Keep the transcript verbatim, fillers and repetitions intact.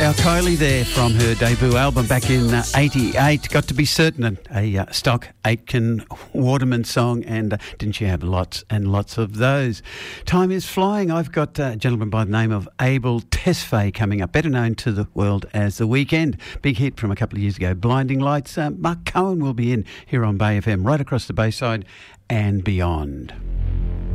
our Kylie there from her debut album back in uh, eighty-eight. Got to be certain, a uh, stock Aitken Waterman song, and uh, didn't she have lots and lots of those? Time is flying. I've got a gentleman by the name of Abel Tesfaye coming up, better known to the world as The Weekend. Big hit from a couple of years ago, Blinding Lights. Uh, Mark Cohen will be in here on Bay F M, right across the Bayside and beyond.